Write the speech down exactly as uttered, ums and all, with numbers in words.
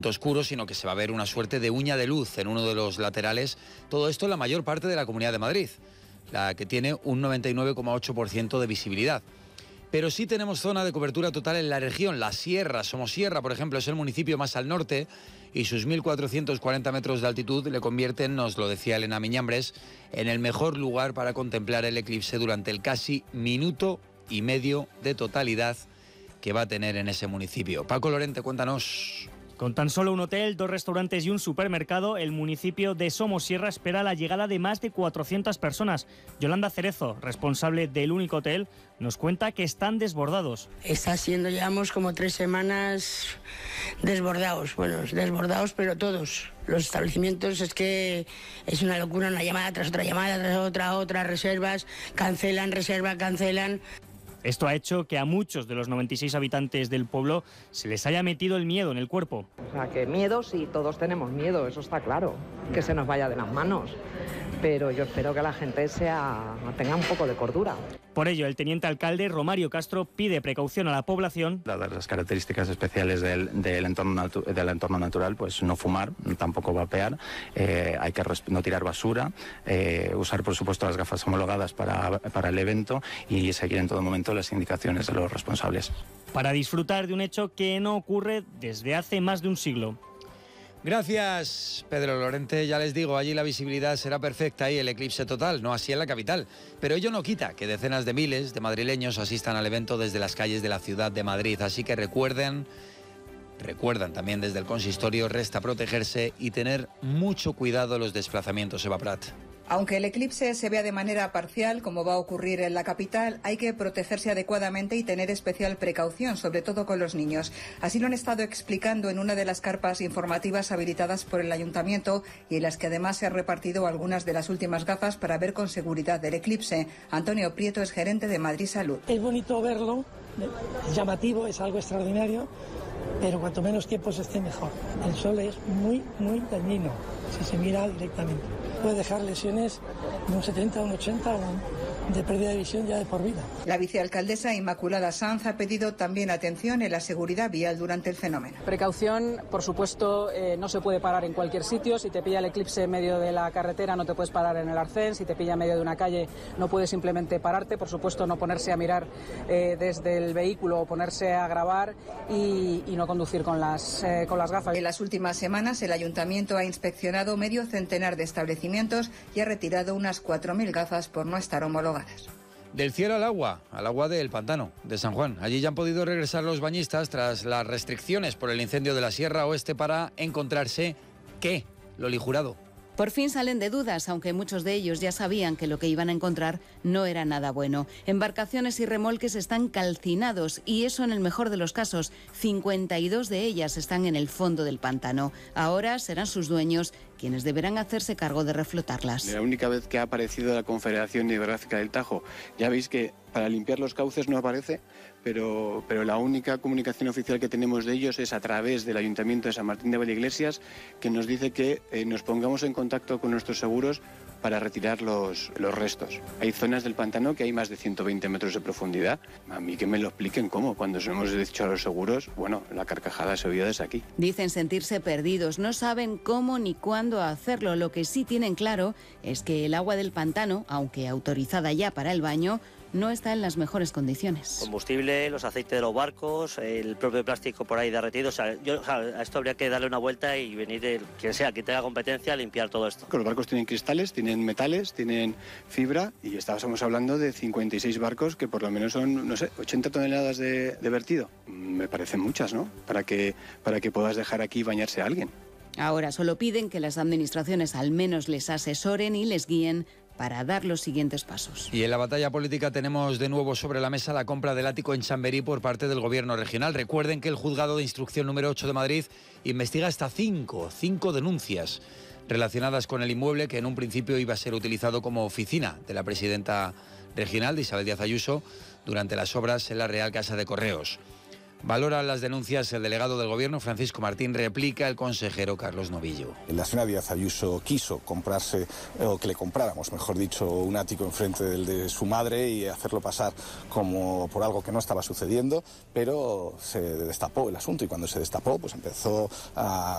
oscuro, sino que se va a ver una suerte de uña de luz en uno de los laterales. Todo esto en la mayor parte de la Comunidad de Madrid, la que tiene un noventa y nueve coma ocho por ciento de visibilidad. Pero sí tenemos zona de cobertura total en la región. La Sierra, Somosierra, por ejemplo, es el municipio más al norte y sus mil cuatrocientos cuarenta metros de altitud le convierten, nos lo decía Elena Miñambres, en el mejor lugar para contemplar el eclipse durante el casi minuto y medio de totalidad que va a tener en ese municipio. Paco Lorente, cuéntanos. Con tan solo un hotel, dos restaurantes y un supermercado, el municipio de Somosierra espera la llegada de más de cuatrocientas personas. Yolanda Cerezo, responsable del único hotel, nos cuenta que están desbordados. Está siendo, llevamos como tres semanas desbordados, bueno, desbordados, pero todos. Los establecimientos es que es una locura, una llamada tras otra llamada, tras otra, otras reservas, cancelan, reserva, cancelan. Esto ha hecho que a muchos de los noventa y seis habitantes del pueblo se les haya metido el miedo en el cuerpo. O sea, que miedo, sí, todos tenemos miedo, eso está claro, que se nos vaya de las manos. Pero yo espero que la gente sea, tenga un poco de cordura. Por ello, el teniente alcalde Romario Castro pide precaución a la población. Dadas las características especiales del, del, entorno, natu del entorno natural, pues no fumar, tampoco vapear, eh, hay que no tirar basura, eh, usar por supuesto las gafas homologadas para, para el evento y seguir en todo momento las indicaciones de los responsables. Para disfrutar de un hecho que no ocurre desde hace más de un siglo. Gracias, Pedro Lorente. Ya les digo, allí la visibilidad será perfecta y el eclipse total, no así en la capital. Pero ello no quita que decenas de miles de madrileños asistan al evento desde las calles de la ciudad de Madrid. Así que recuerden, recuerdan también desde el consistorio, resta protegerse y tener mucho cuidado en los desplazamientos. Eva Prat. Aunque el eclipse se vea de manera parcial, como va a ocurrir en la capital, hay que protegerse adecuadamente y tener especial precaución, sobre todo con los niños. Así lo han estado explicando en una de las carpas informativas habilitadas por el ayuntamiento y en las que además se han repartido algunas de las últimas gafas para ver con seguridad el eclipse. Antonio Prieto es gerente de Madrid Salud. Es bonito verlo, es llamativo, es algo extraordinario, pero cuanto menos tiempo se esté mejor. El sol es muy, muy dañino si se mira directamente. Puede dejar lesiones de un setenta, un ochenta, de pérdida de visión ya de por vida. La vicealcaldesa Inmaculada Sanz ha pedido también atención en la seguridad vial durante el fenómeno. Precaución, por supuesto, eh, no se puede parar en cualquier sitio. Si te pilla el eclipse en medio de la carretera, no te puedes parar en el arcén. Si te pilla en medio de una calle, no puedes simplemente pararte. Por supuesto, no ponerse a mirar eh, desde el vehículo o ponerse a grabar y, y no conducir con las, eh, con las gafas. En las últimas semanas, el ayuntamiento ha inspeccionado medio centenar de establecimientos y ha retirado unas cuatro mil gafas por no estar homologadas. Del cielo al agua, al agua del pantano de San Juan. Allí ya han podido regresar los bañistas tras las restricciones por el incendio de la Sierra Oeste para encontrarse, ¿qué? Loli Jurado. Por fin salen de dudas, aunque muchos de ellos ya sabían que lo que iban a encontrar no era nada bueno. Embarcaciones y remolques están calcinados y eso en el mejor de los casos. cincuenta y dos de ellas están en el fondo del pantano. Ahora serán sus dueños quienes deberán hacerse cargo de reflotarlas. La única vez que ha aparecido la Confederación Hidrográfica del Tajo, ya veis que para limpiar los cauces no aparece, pero, pero la única comunicación oficial que tenemos de ellos es a través del Ayuntamiento de San Martín de Valleiglesias, que nos dice que eh, nos pongamos en contacto con nuestros seguros para retirar los, los restos. Hay zonas del pantano que hay más de ciento veinte metros de profundidad. A mí que me lo expliquen cómo. Cuando se hemos dicho a los seguros, bueno, la carcajada se oía desde aquí. Dicen sentirse perdidos, no saben cómo ni cuándo hacerlo. Lo que sí tienen claro es que el agua del pantano, aunque autorizada ya para el baño, no está en las mejores condiciones. Combustible, los aceites de los barcos, el propio plástico por ahí derretido. O sea, yo, o sea, a esto habría que darle una vuelta y venir el, quien sea, quien tenga competencia, a limpiar todo esto. Los barcos tienen cristales, tienen metales, tienen fibra y estábamos hablando de cincuenta y seis barcos que por lo menos son, no sé, ochenta toneladas de, de vertido. Me parecen muchas, ¿no? Para que, para que puedas dejar aquí bañarse a alguien. Ahora solo piden que las administraciones al menos les asesoren y les guíen para dar los siguientes pasos. Y en la batalla política tenemos de nuevo sobre la mesa la compra del ático en Chamberí por parte del Gobierno regional. Recuerden que el Juzgado de Instrucción número ocho de Madrid investiga hasta cinco, cinco denuncias relacionadas con el inmueble que en un principio iba a ser utilizado como oficina de la presidenta regional, de Isabel Díaz Ayuso, durante las obras en la Real Casa de Correos. Valora las denuncias el delegado del Gobierno, Francisco Martín, replica el consejero Carlos Novillo. La señora Díaz Ayuso quiso comprarse, o que le compráramos, mejor dicho, un ático enfrente del de su madre y hacerlo pasar como por algo que no estaba sucediendo, pero se destapó el asunto y cuando se destapó pues empezó a